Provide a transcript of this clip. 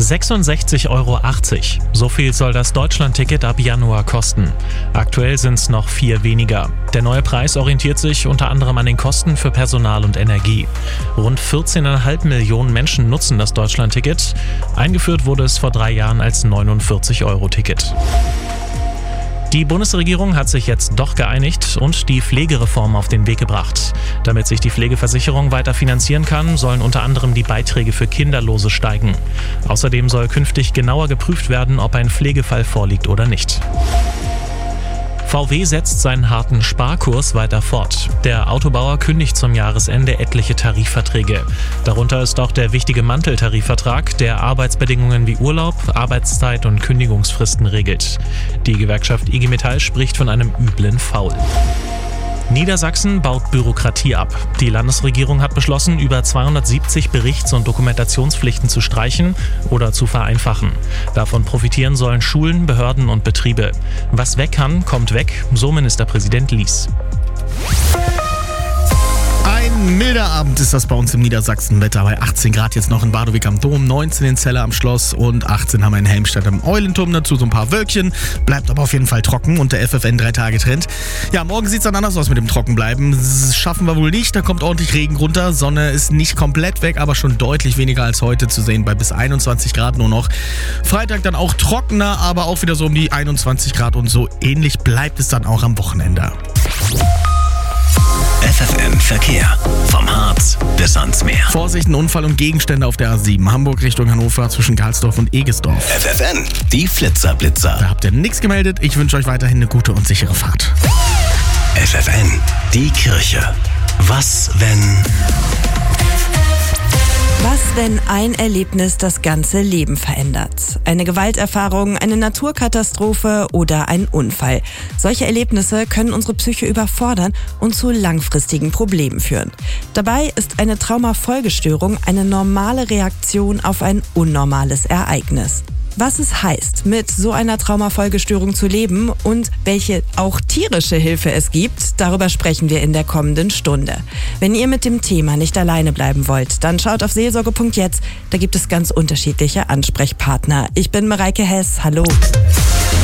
66,80 Euro. So viel soll das Deutschland-Ticket ab Januar kosten. Aktuell sind es noch 4 weniger. Der neue Preis orientiert sich unter anderem an den Kosten für Personal und Energie. Rund 14,5 Millionen Menschen nutzen das Deutschland-Ticket. Eingeführt wurde es vor 3 Jahren als 49-Euro-Ticket. Die Bundesregierung hat sich jetzt doch geeinigt und die Pflegereform auf den Weg gebracht. Damit sich die Pflegeversicherung weiter finanzieren kann, sollen unter anderem die Beiträge für Kinderlose steigen. Außerdem soll künftig genauer geprüft werden, ob ein Pflegefall vorliegt oder nicht. VW setzt seinen harten Sparkurs weiter fort. Der Autobauer kündigt zum Jahresende etliche Tarifverträge. Darunter ist auch der wichtige Manteltarifvertrag, der Arbeitsbedingungen wie Urlaub, Arbeitszeit und Kündigungsfristen regelt. Die Gewerkschaft IG Metall spricht von einem üblen Faul. Niedersachsen baut Bürokratie ab. Die Landesregierung hat beschlossen, über 270 Berichts- und Dokumentationspflichten zu streichen oder zu vereinfachen. Davon profitieren sollen Schulen, Behörden und Betriebe. Was weg kann, kommt weg, so Ministerpräsident Lies. Ein milder Abend ist das bei uns im Niedersachsen-Wetter. Bei 18 Grad jetzt noch in Badowig am Dom, 19 in Celle am Schloss und 18 haben wir in Helmstedt am Eulenturm. Dazu so ein paar Wölkchen. Bleibt aber auf jeden Fall trocken und der FFN 3-Tage-Trend. Ja, morgen sieht es dann anders aus mit dem Trockenbleiben. Das schaffen wir wohl nicht. Da kommt ordentlich Regen runter. Sonne ist nicht komplett weg, aber schon deutlich weniger als heute zu sehen. Bei bis 21 Grad nur noch. Freitag dann auch trockener, aber auch wieder so um die 21 Grad und so ähnlich bleibt es dann auch am Wochenende. FFN Verkehr. Vom Harz bis ans Meer. Vorsicht, ein Unfall und Gegenstände auf der A7. Hamburg Richtung Hannover zwischen Karlsdorf und Egesdorf. FFN, die Flitzerblitzer. Da habt ihr nichts gemeldet. Ich wünsche euch weiterhin eine gute und sichere Fahrt. FFN, die Kirche. Was, wenn... Was, wenn ein Erlebnis das ganze Leben verändert? Eine Gewalterfahrung, eine Naturkatastrophe oder ein Unfall. Solche Erlebnisse können unsere Psyche überfordern und zu langfristigen Problemen führen. Dabei ist eine Traumafolgestörung eine normale Reaktion auf ein unnormales Ereignis. Was es heißt, mit so einer Traumafolgestörung zu leben und welche auch tierische Hilfe es gibt, darüber sprechen wir in der kommenden Stunde. Wenn ihr mit dem Thema nicht alleine bleiben wollt, dann schaut auf seelsorge.jetzt, da gibt es ganz unterschiedliche Ansprechpartner. Ich bin Mareike Hess, hallo.